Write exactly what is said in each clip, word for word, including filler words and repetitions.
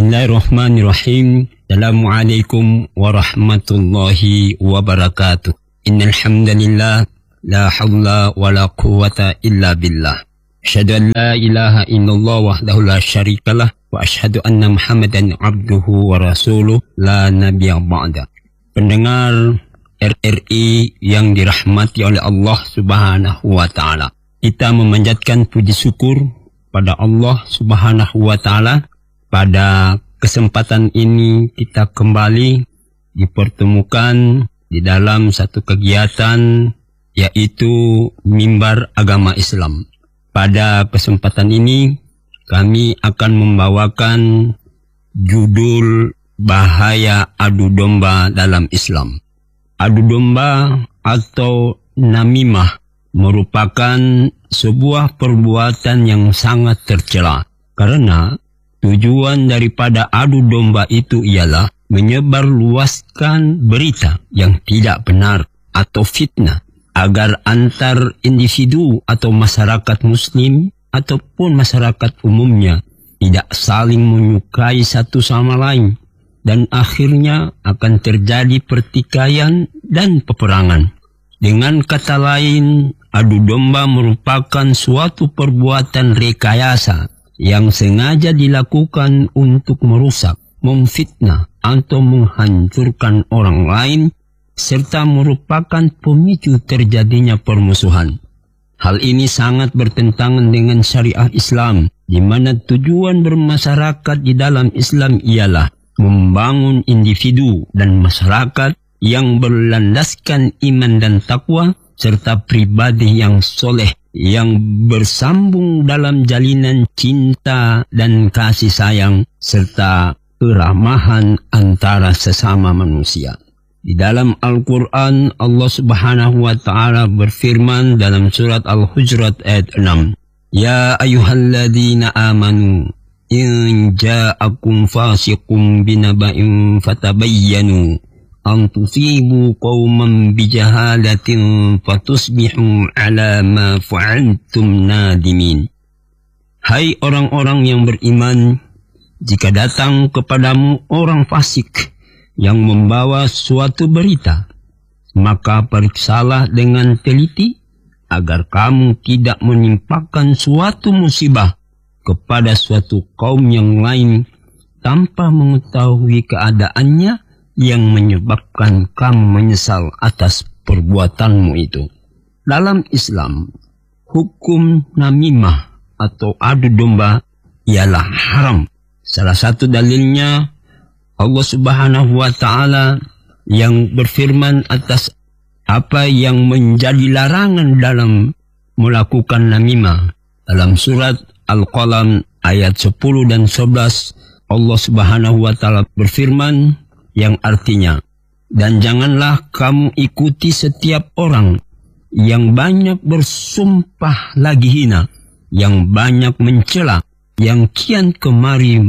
Bismillahirrahmanirrahim. Assalamualaikum warahmatullahi wabarakatuh. Innal hamdalillah la haula wala quwwata illa billah. Asyhadu an la ilaha illallah wahdahu la syarikalah wa asyhadu anna Muhammadan abduhu wa rasuluh la nabiyya ba'da. Pendengar R R I yang dirahmati oleh Allah Subhanahu wa taala. Kita memanjatkan puji syukur pada Allah Subhanahu wa taala. Pada kesempatan ini kita kembali dipertemukan di dalam satu kegiatan, yaitu Mimbar Agama Islam. Pada kesempatan ini kami akan membawakan judul Bahaya Adu Domba dalam Islam. Adu domba atau namimah merupakan sebuah perbuatan yang sangat tercela, karena tujuan daripada adu domba itu ialah menyebarluaskan berita yang tidak benar atau fitnah, agar antar individu atau masyarakat muslim ataupun masyarakat umumnya tidak saling menyukai satu sama lain, dan akhirnya akan terjadi pertikaian dan peperangan. Dengan kata lain, adu domba merupakan suatu perbuatan rekayasa yang sengaja dilakukan untuk merusak, memfitnah, atau menghancurkan orang lain, serta merupakan pemicu terjadinya permusuhan. Hal ini sangat bertentangan dengan syariah Islam, di mana tujuan bermasyarakat di dalam Islam ialah membangun individu dan masyarakat yang berlandaskan iman dan takwa, serta pribadi yang soleh, yang bersambung dalam jalinan cinta dan kasih sayang, serta keramahan antara sesama manusia. Di dalam Al-Quran, Allah Subhanahu wa ta'ala berfirman dalam surat Al-Hujurat ayat enam. Ya ayyuhalladzina amanu, in ja'akum fasiqun binaba'in fatabayyanu an tusibu qauman bijahalatin fatusbihu ala ma fa'altum nadimin. Hai orang-orang yang beriman, jika datang kepadamu orang fasik yang membawa suatu berita, maka periksalah dengan teliti agar kamu tidak menimpakan suatu musibah kepada suatu kaum yang lain tanpa mengetahui keadaannya, yang menyebabkan kamu menyesal atas perbuatanmu itu. Dalam Islam, hukum namimah atau adu domba ialah haram. Salah satu dalilnya Allah Subhanahu wa ta'ala yang berfirman atas apa yang menjadi larangan dalam melakukan namimah. Dalam surat Al-Qalam ayat sepuluh dan sebelas, Allah Subhanahu wa ta'ala berfirman yang artinya, dan janganlah kamu ikuti setiap orang yang banyak bersumpah lagi hina, yang banyak mencela, yang kian kemari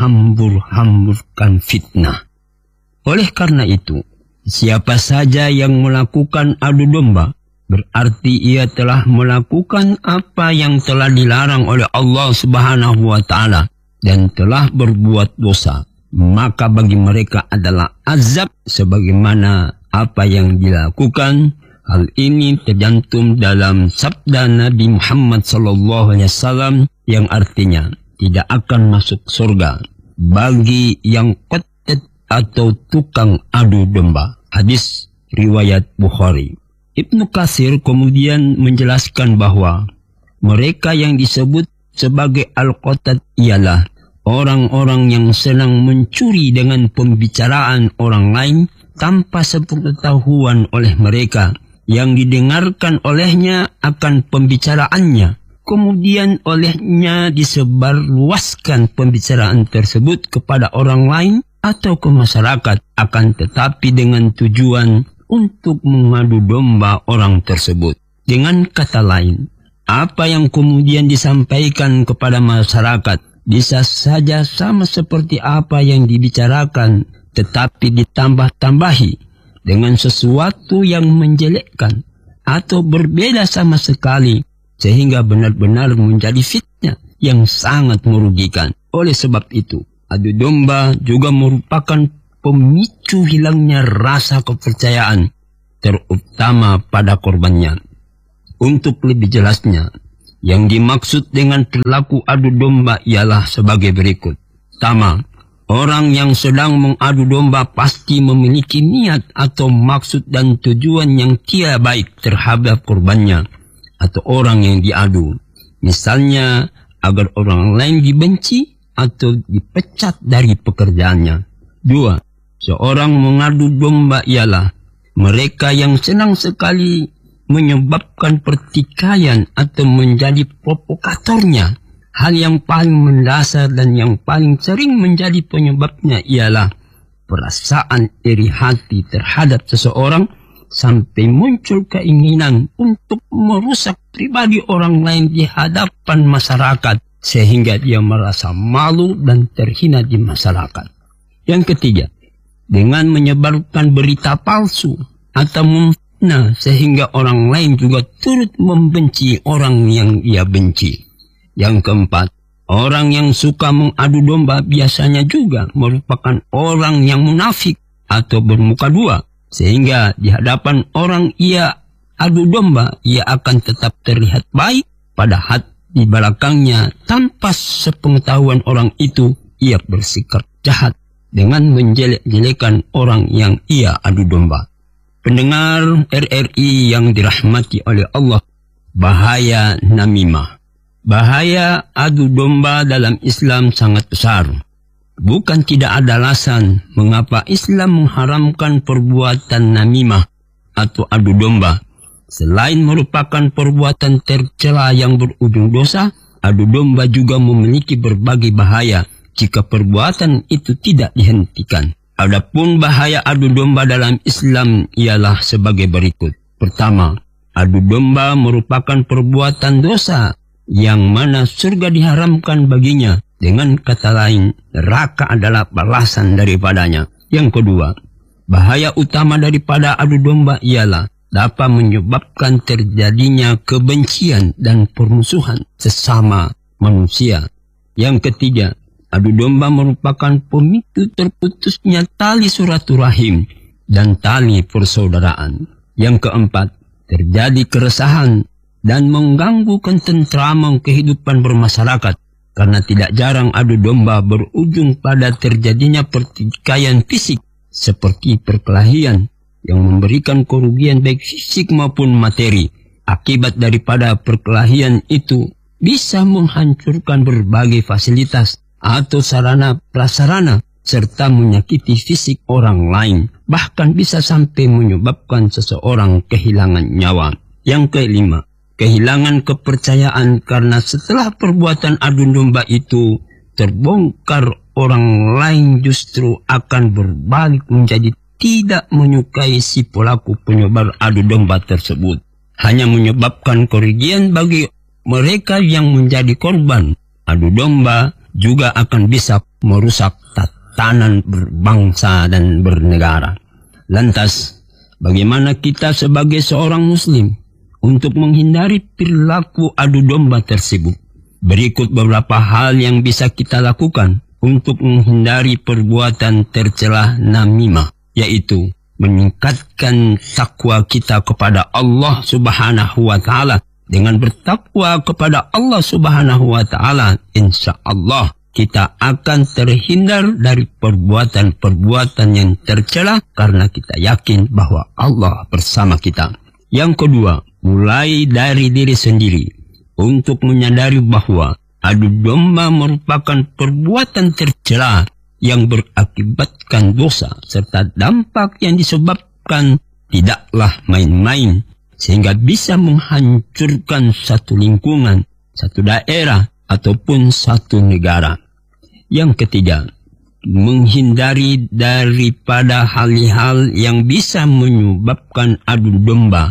menghambur-hamburkan fitnah. Oleh karena itu, siapa saja yang melakukan adu domba, berarti ia telah melakukan apa yang telah dilarang oleh Allah Subhanahu wa ta'ala dan telah berbuat dosa. Maka bagi mereka adalah azab sebagaimana apa yang dilakukan. Hal ini tercantum dalam sabda Nabi Muhammad sallallahu alaihi wasallam yang artinya, tidak akan masuk surga bagi yang qatat atau tukang adu domba. Hadis riwayat Bukhari. Ibnu Katsir kemudian menjelaskan bahwa mereka yang disebut sebagai al-qatat ialah orang-orang yang senang mencuri dengan pembicaraan orang lain tanpa sepengetahuan oleh mereka, yang didengarkan olehnya akan pembicaraannya, kemudian olehnya disebarluaskan pembicaraan tersebut kepada orang lain atau ke masyarakat, akan tetapi dengan tujuan untuk mengadu domba orang tersebut. Dengan kata lain, apa yang kemudian disampaikan kepada masyarakat bisa saja sama seperti apa yang dibicarakan, tetapi ditambah-tambahi dengan sesuatu yang menjelekkan atau berbeda sama sekali, sehingga benar-benar menjadi fitnah yang sangat merugikan. Oleh sebab itu, adu domba juga merupakan pemicu hilangnya rasa kepercayaan, terutama pada korbannya. Untuk lebih jelasnya, yang dimaksud dengan perilaku adu domba ialah sebagai berikut. Pertama, orang yang sedang mengadu domba pasti memiliki niat atau maksud dan tujuan yang tidak baik terhadap korbannya atau orang yang diadu. Misalnya, agar orang lain dibenci atau dipecat dari pekerjaannya. Dua, seorang mengadu domba ialah mereka yang senang sekali menyebabkan pertikaian atau menjadi provokatornya. Hal yang paling mendasar dan yang paling sering menjadi penyebabnya ialah perasaan iri hati terhadap seseorang sampai muncul keinginan untuk merusak pribadi orang lain di hadapan masyarakat sehingga dia merasa malu dan terhina di masyarakat. Yang ketiga, dengan menyebarkan berita palsu atau memfitnah sehingga orang lain juga turut membenci orang yang ia benci. Yang keempat, orang yang suka mengadu domba biasanya juga merupakan orang yang munafik atau bermuka dua, sehingga di hadapan orang ia adu domba, ia akan tetap terlihat baik, padahal di belakangnya tanpa sepengetahuan orang itu ia bersikap jahat dengan menjelek-jelekan orang yang ia adu domba. Pendengar R R I yang dirahmati oleh Allah, bahaya namimah. Bahaya adu domba dalam Islam sangat besar. Bukan tidak ada alasan mengapa Islam mengharamkan perbuatan namimah atau adu domba. Selain merupakan perbuatan tercela yang berujung dosa, adu domba juga memiliki berbagai bahaya jika perbuatan itu tidak dihentikan. Adapun bahaya adu domba dalam Islam ialah sebagai berikut. Pertama, adu domba merupakan perbuatan dosa yang mana surga diharamkan baginya. Dengan kata lain, neraka adalah balasan daripadanya. Yang kedua, bahaya utama daripada adu domba ialah dapat menyebabkan terjadinya kebencian dan permusuhan sesama manusia. Yang ketiga, adu domba merupakan pemicu terputusnya tali silaturahim dan tali persaudaraan. Yang keempat, terjadi keresahan dan mengganggu ketentraman kehidupan bermasyarakat, karena tidak jarang adu domba berujung pada terjadinya pertikaian fisik seperti perkelahian yang memberikan kerugian baik fisik maupun materi. Akibat daripada perkelahian itu bisa menghancurkan berbagai fasilitas atau sarana prasarana serta menyakiti fisik orang lain, bahkan bisa sampai menyebabkan seseorang kehilangan nyawa. Yang kelima, kehilangan kepercayaan karena setelah perbuatan adu domba itu terbongkar, orang lain justru akan berbalik menjadi tidak menyukai si pelaku penyebar adu domba tersebut. Hanya menyebabkan kerugian bagi mereka yang menjadi korban. Adu domba juga akan bisa merusak tatanan berbangsa dan bernegara. Lantas, bagaimana kita sebagai seorang muslim untuk menghindari perilaku adu domba tersebut? Berikut beberapa hal yang bisa kita lakukan untuk menghindari perbuatan tercela namimah, yaitu meningkatkan takwa kita kepada Allah Subhanahu wa Ta'ala. Dengan bertakwa kepada Allah Subhanahu wa Ta'ala, insya Allah kita akan terhindar dari perbuatan-perbuatan yang tercela karena kita yakin bahwa Allah bersama kita. Yang kedua, mulai dari diri sendiri untuk menyadari bahwa adu domba merupakan perbuatan tercela yang berakibatkan dosa serta dampak yang disebabkan tidaklah main-main, sehingga bisa menghancurkan satu lingkungan, satu daerah, ataupun satu negara. Yang ketiga, menghindari daripada hal-hal yang bisa menyebabkan adu domba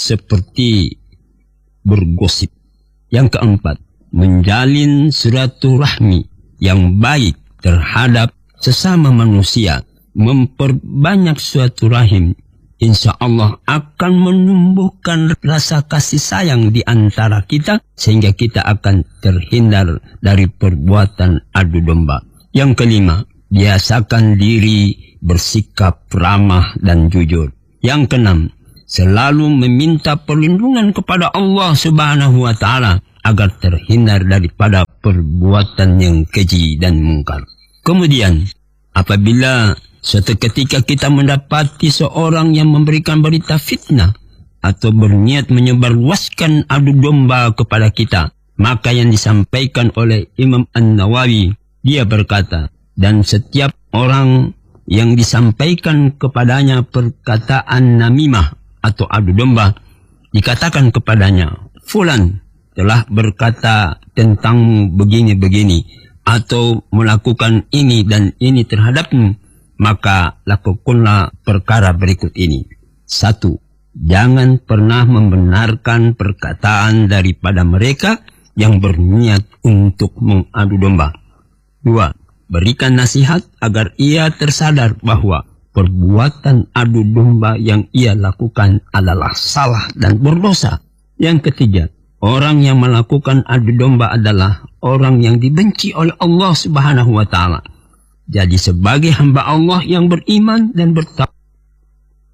seperti bergosip. Yang keempat, menjalin silaturahmi yang baik terhadap sesama manusia, memperbanyak silaturahim, insya Allah akan menumbuhkan rasa kasih sayang di antara kita sehingga kita akan terhindar dari perbuatan adu domba. Yang kelima, biasakan diri bersikap ramah dan jujur. Yang keenam, selalu meminta perlindungan kepada Allah Subhanahu wa Ta'ala agar terhindar daripada perbuatan yang keji dan mungkar. Kemudian, apabila suatu ketika kita mendapati seorang yang memberikan berita fitnah atau berniat menyebarluaskan adu domba kepada kita, maka yang disampaikan oleh Imam An-Nawawi, dia berkata, dan setiap orang yang disampaikan kepadanya perkataan namimah atau adu domba, dikatakan kepadanya, fulan telah berkata tentangmu begini-begini, atau melakukan ini dan ini terhadapmu, maka lakukanlah perkara berikut ini. Satu, jangan pernah membenarkan perkataan daripada mereka yang berniat untuk mengadu domba. Dua, berikan nasihat agar ia tersadar bahwa perbuatan adu domba yang ia lakukan adalah salah dan berdosa. Yang ketiga, orang yang melakukan adu domba adalah orang yang dibenci oleh Allah Subhanahu wa Ta'ala. Jadi sebagai hamba Allah yang beriman dan bertakwa,